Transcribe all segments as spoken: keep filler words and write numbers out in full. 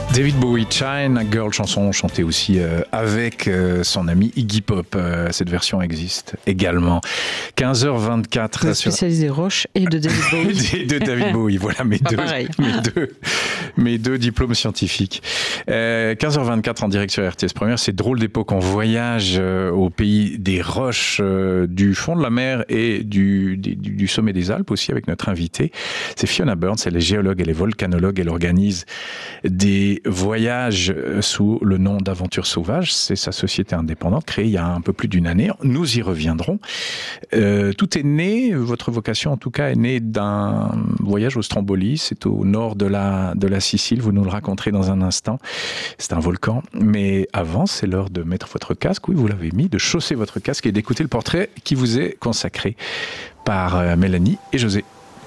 David Bowie, China Girl, chanson chantée aussi euh, avec euh, son ami Iggy Pop. Euh, cette version existe également. quinze heures vingt-quatre. Vous spécialisé sur... Roche et de David Bowie. de David Bowie, voilà mes deux, mes, deux, mes deux diplômes scientifiques. Euh, quinze heures vingt-quatre en direct sur R T S Première. C'est drôle d'époque. On voyage euh, au pays des roches, euh, du fond de la mer et du, du, du sommet des Alpes aussi avec notre invitée. C'est Fiona Burns, elle est géologue, elle est volcanologue, elle organise des voyages sous le nom d'Aventure Sauvage. C'est sa société indépendante créée il y a un peu plus d'une année. Nous y reviendrons. Euh, tout est né, votre vocation en tout cas est née d'un voyage au Stromboli. C'est au nord de la, de la Sicile. Vous nous le raconterez dans un instant. C'est un volcan. Mais avant, c'est l'heure de mettre votre casque. Oui, vous l'avez mis, de chausser votre casque et d'écouter le portrait qui vous est consacré par Mélanie et José.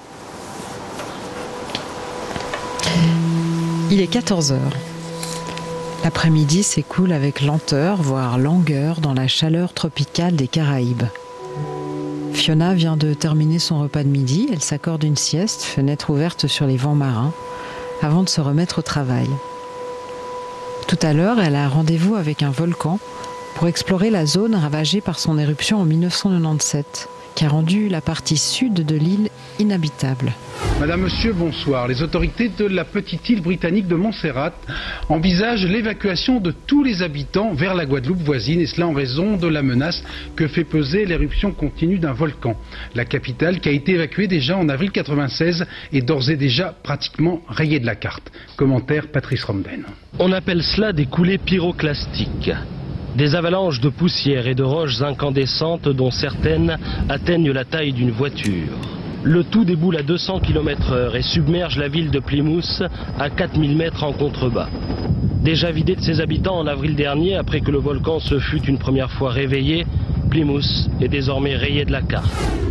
Il est quatorze heures. L'après-midi s'écoule avec lenteur, voire langueur, dans la chaleur tropicale des Caraïbes. Fiona vient de terminer son repas de midi. Elle s'accorde une sieste, fenêtre ouverte sur les vents marins, avant de se remettre au travail. Tout à l'heure, elle a rendez-vous avec un volcan pour explorer la zone ravagée par son éruption en mille neuf cent quatre-vingt-dix-sept, qui a rendu la partie sud de l'île inhabitable. Madame, Monsieur, bonsoir. Les autorités de la petite île britannique de Montserrat envisagent l'évacuation de tous les habitants vers la Guadeloupe voisine, et cela en raison de la menace que fait peser l'éruption continue d'un volcan. La capitale, qui a été évacuée déjà en avril quatre-vingt-seize, est d'ores et déjà pratiquement rayée de la carte. Commentaire Patrice Romden. On appelle cela des coulées pyroclastiques. Des avalanches de poussière et de roches incandescentes dont certaines atteignent la taille d'une voiture. Le tout déboule à deux cents kilomètres heure et submerge la ville de Plymouth à quatre mille mètres en contrebas. Déjà vidé de ses habitants en avril dernier, après que le volcan se fût une première fois réveillé, Plymouth est désormais rayé de la carte.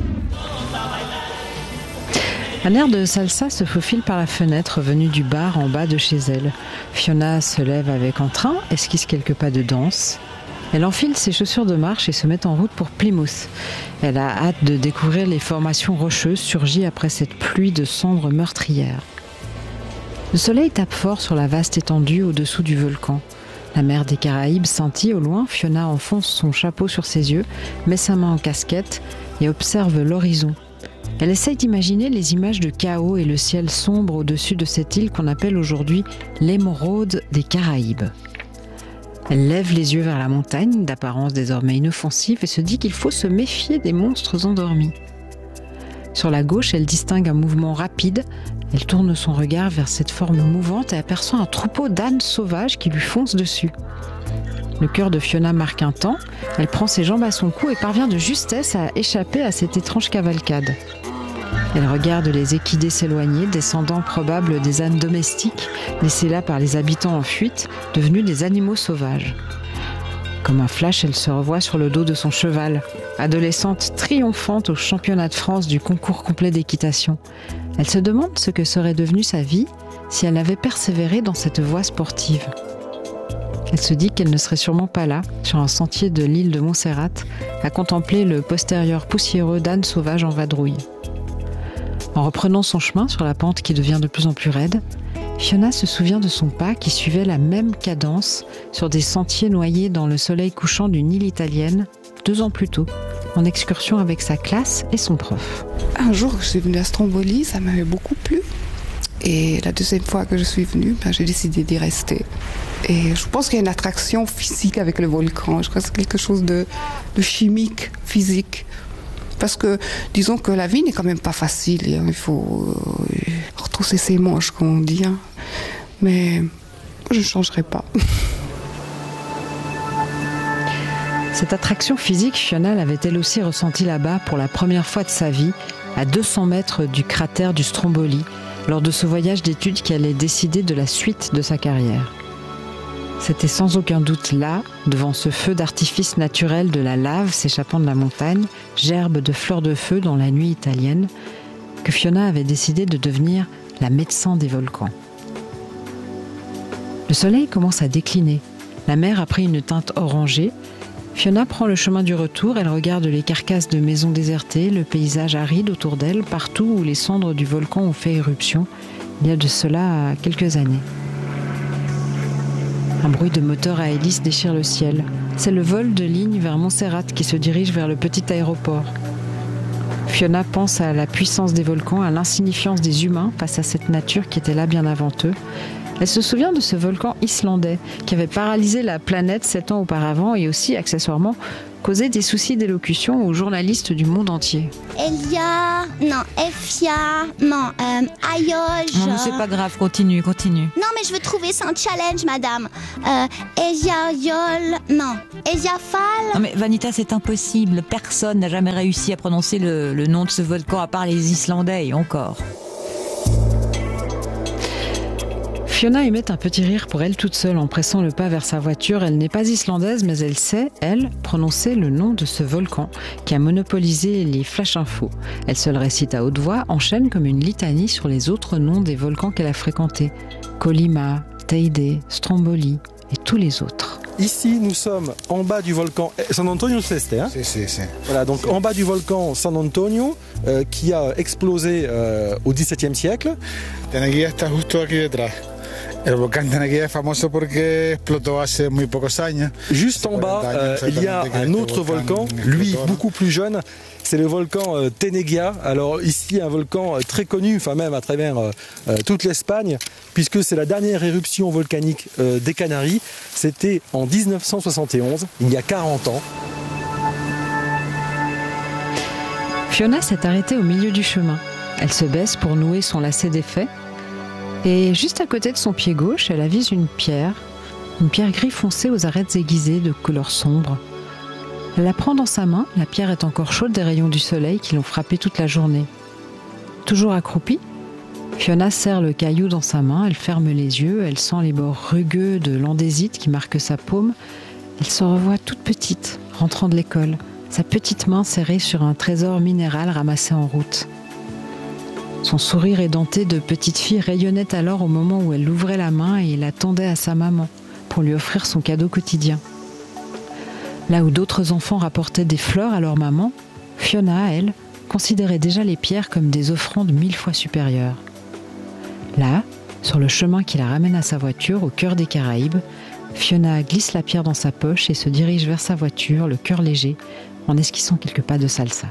Un air de salsa se faufile par la fenêtre venue du bar en bas de chez elle. Fiona se lève avec entrain, esquisse quelques pas de danse. Elle enfile ses chaussures de marche et se met en route pour Plymouth. Elle a hâte de découvrir les formations rocheuses surgies après cette pluie de cendres meurtrières. Le soleil tape fort sur la vaste étendue au-dessous du volcan. La mer des Caraïbes scintille au loin. Fiona enfonce son chapeau sur ses yeux, met sa main en casquette et observe l'horizon. Elle essaye d'imaginer les images de chaos et le ciel sombre au-dessus de cette île qu'on appelle aujourd'hui l'émeraude des Caraïbes. Elle lève les yeux vers la montagne, d'apparence désormais inoffensive, et se dit qu'il faut se méfier des monstres endormis. Sur la gauche, elle distingue un mouvement rapide. Elle tourne son regard vers cette forme mouvante et aperçoit un troupeau d'ânes sauvages qui lui foncent dessus. Le cœur de Fiona marque un temps. Elle prend ses jambes à son cou et parvient de justesse à échapper à cette étrange cavalcade. Elle regarde les équidés s'éloigner, descendants probables des ânes domestiques, laissés là par les habitants en fuite, devenus des animaux sauvages. Comme un flash, elle se revoit sur le dos de son cheval, adolescente triomphante au championnat de France du concours complet d'équitation. Elle se demande ce que serait devenue sa vie si elle avait persévéré dans cette voie sportive. Elle se dit qu'elle ne serait sûrement pas là, sur un sentier de l'île de Montserrat, à contempler le postérieur poussiéreux d'ânes sauvages en vadrouille. En reprenant son chemin sur la pente qui devient de plus en plus raide, Fiona se souvient de son pas qui suivait la même cadence sur des sentiers noyés dans le soleil couchant d'une île italienne, deux ans plus tôt, en excursion avec sa classe et son prof. Un jour, je suis venue à Stromboli, ça m'avait beaucoup plu. Et la deuxième fois que je suis venue, ben, j'ai décidé d'y rester. Et je pense qu'il y a une attraction physique avec le volcan. Je crois que c'est quelque chose de, de chimique, physique. Parce que, disons que la vie n'est quand même pas facile. Il faut euh, retrousser ses manches, comme on dit. Hein. Mais je ne changerai pas. Cette attraction physique, Fiona l'avait elle aussi ressentie là-bas pour la première fois de sa vie, à deux cents mètres du cratère du Stromboli, lors de ce voyage d'études qui allait décider de la suite de sa carrière. C'était sans aucun doute là, devant ce feu d'artifice naturel de la lave s'échappant de la montagne, gerbe de fleurs de feu dans la nuit italienne, que Fiona avait décidé de devenir la médecin des volcans. Le soleil commence à décliner. La mer a pris une teinte orangée. Fiona prend le chemin du retour. Elle regarde les carcasses de maisons désertées, le paysage aride autour d'elle, partout où les cendres du volcan ont fait éruption, il y a de cela quelques années. Un bruit de moteur à hélice déchire le ciel. C'est le vol de ligne vers Montserrat qui se dirige vers le petit aéroport. Fiona pense à la puissance des volcans, à l'insignifiance des humains face à cette nature qui était là bien avant eux. Elle se souvient de ce volcan islandais qui avait paralysé la planète sept ans auparavant et aussi, accessoirement, causé des soucis d'élocution aux journalistes du monde entier. Elia, non, Efia, non, euh, Ayoj. Non, c'est pas grave, continue, continue. Non, mais je veux trouver ça un challenge, madame. Euh, Elia Yol, non, Elia Fall. Non mais Vanita, c'est impossible. Personne n'a jamais réussi à prononcer le, le nom de ce volcan à part les Islandais et encore. Fiona émet un petit rire pour elle toute seule en pressant le pas vers sa voiture. Elle n'est pas islandaise, mais elle sait, elle, prononcer le nom de ce volcan qui a monopolisé les flash infos. Elle se le récite à haute voix, enchaîne comme une litanie sur les autres noms des volcans qu'elle a fréquentés. Colima, Teide, Stromboli et tous les autres. Ici, nous sommes en bas du volcan San Antonio, c'est hein Si, si, si. Voilà, donc en bas du volcan San Antonio, euh, qui a explosé euh, au dix-septième siècle. Teneguía está justo aquí detrás. El volcán Teneguía es famoso porque explotó hace muy pocos años. Juste en bas, euh, il y a un autre volcan, lui beaucoup plus jeune. C'est le volcan euh, Teneguía. Alors ici, un volcan euh, très connu, enfin même à travers euh, euh, toute l'Espagne, puisque c'est la dernière éruption volcanique euh, des Canaries. C'était en dix-neuf cent soixante et onze, il y a quarante ans. Fiona s'est arrêtée au milieu du chemin. Elle se baisse pour nouer son lacet d'effet. Et juste à côté de son pied gauche, elle avise une pierre, une pierre gris foncé aux arêtes aiguisées de couleur sombre. Elle la prend dans sa main, la pierre est encore chaude des rayons du soleil qui l'ont frappée toute la journée. Toujours accroupie, Fiona serre le caillou dans sa main, elle ferme les yeux, elle sent les bords rugueux de l'andésite qui marquent sa paume. Elle se revoit toute petite, rentrant de l'école, sa petite main serrée sur un trésor minéral ramassé en route. Son sourire édenté de petite fille rayonnait alors au moment où elle ouvrait la main et la tendait à sa maman pour lui offrir son cadeau quotidien. Là où d'autres enfants rapportaient des fleurs à leur maman, Fiona, elle, considérait déjà les pierres comme des offrandes mille fois supérieures. Là, sur le chemin qui la ramène à sa voiture, au cœur des Caraïbes, Fiona glisse la pierre dans sa poche et se dirige vers sa voiture, le cœur léger, en esquissant quelques pas de salsa.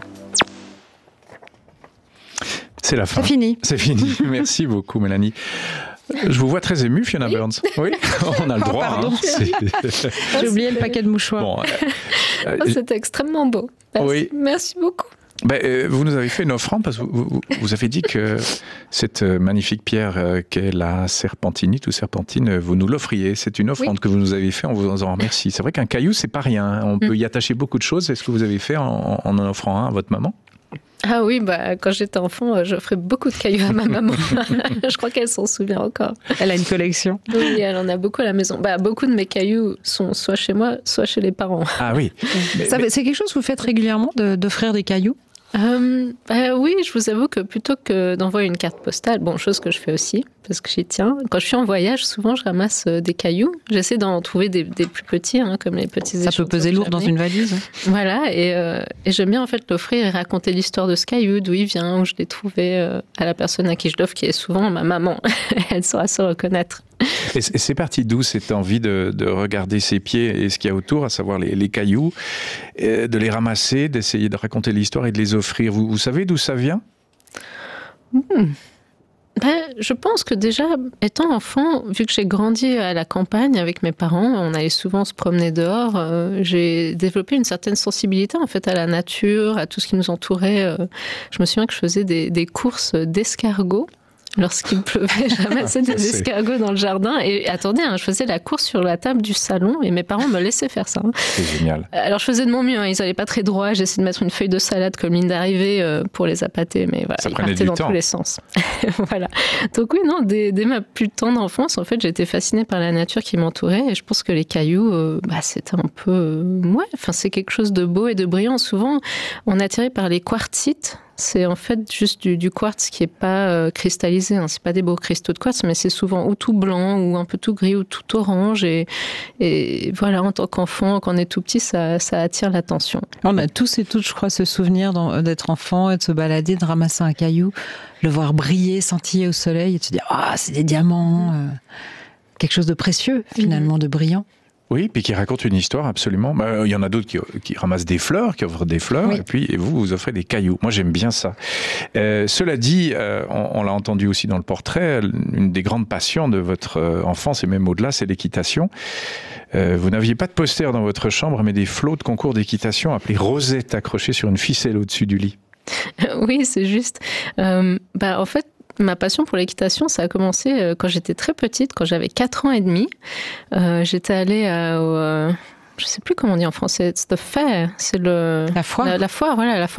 C'est la fin. C'est fini. C'est fini. Merci beaucoup, Mélanie. Je vous vois très émue, Fiona oui. Burns. Oui, on a le droit. Oh, pardon. Hein. J'ai oublié le paquet de mouchoirs. Bon, euh, oh, c'était extrêmement beau. Merci, oui. Merci beaucoup. Ben, euh, vous nous avez fait une offrande parce que vous, vous, vous avez dit que cette magnifique pierre euh, qu'est la serpentinite ou serpentine, vous nous l'offriez. C'est une offrande oui. que vous nous avez fait, on vous en remercie. C'est vrai qu'un caillou, c'est pas rien. On mm. peut y attacher beaucoup de choses. Est-ce que vous avez fait en en, en offrant un à votre maman ? Ah oui, bah, quand j'étais enfant, j'offrais beaucoup de cailloux à ma maman. Je crois qu'elle s'en souvient encore. Elle a une collection. Oui, elle en a beaucoup à la maison. Bah, beaucoup de mes cailloux sont soit chez moi, soit chez les parents. Ah oui. mais, Ça, mais... C'est quelque chose que vous faites régulièrement, de, d'offrir des cailloux ? Euh, bah oui, je vous avoue que plutôt que d'envoyer une carte postale, bon, chose que je fais aussi, parce que j'y tiens, quand je suis en voyage, souvent je ramasse des cailloux. J'essaie d'en trouver des, des plus petits, hein, comme les petits échantillons. Ça peut peser lourd dans une valise. Voilà, et, euh, et j'aime bien en fait l'offrir et raconter l'histoire de ce caillou, d'où il vient, où je l'ai trouvé, euh, à la personne à qui je l'offre, qui est souvent ma maman. Elle saura se reconnaître. Et c'est parti d'où cette envie de, de regarder ses pieds et ce qu'il y a autour, à savoir les, les cailloux, de les ramasser, d'essayer de raconter l'histoire et de les offrir. Vous, vous savez d'où ça vient ? mmh. ben, Je pense que déjà, étant enfant, vu que j'ai grandi à la campagne avec mes parents, on allait souvent se promener dehors, euh, j'ai développé une certaine sensibilité en fait à la nature, à tout ce qui nous entourait. Euh, je me souviens que je faisais des, des courses d'escargots. Lorsqu'il pleuvait, je ramassais des escargots dans le jardin. Et attendez, hein, je faisais la course sur la table du salon et mes parents me laissaient faire ça. C'est génial. Alors je faisais de mon mieux, hein, ils n'allaient pas très droit. J'essayais de mettre une feuille de salade comme ligne d'arrivée euh, pour les appâter, mais voilà, ça ils partaient dans temps. tous les sens. Voilà. Donc oui, non, dès, dès ma plus tendre enfance, en fait, j'étais fascinée par la nature qui m'entourait et je pense que les cailloux, euh, bah, c'était un peu, euh, ouais, enfin c'est quelque chose de beau et de brillant. Souvent, on est attiré par les quartzites. C'est en fait juste du, du quartz qui n'est pas euh, cristallisé. Hein. Ce n'est pas des beaux cristaux de quartz, mais c'est souvent ou tout blanc, ou un peu tout gris, ou tout orange. Et, et voilà, en tant qu'enfant, quand on est tout petit, ça, ça attire l'attention. On a tous et toutes, je crois, ce souvenir d'être enfant et de se balader, de ramasser un caillou, le voir briller, scintiller au soleil et de se dire « Ah, oh, c'est des diamants !» quelque chose de précieux, finalement, mmh. de brillant. Oui, puis qui raconte une histoire absolument. Bah, il y en a d'autres qui, qui ramassent des fleurs, qui offrent des fleurs, oui. et puis et vous, vous offrez des cailloux. Moi, j'aime bien ça. Euh, cela dit, euh, on, on l'a entendu aussi dans le portrait, une des grandes passions de votre enfance, et même au-delà, c'est l'équitation. Euh, vous n'aviez pas de poster dans votre chambre, mais des flots de concours d'équitation appelés Rosette, accrochés sur une ficelle au-dessus du lit. Oui, c'est juste. Euh, bah, en fait, ma passion pour l'équitation, ça a commencé quand j'étais très petite, quand j'avais quatre ans et demi. Euh, j'étais allée à, au, euh, je sais plus comment on dit en français, it's the fair, c'est le la foire. La, la foire, voilà, la foire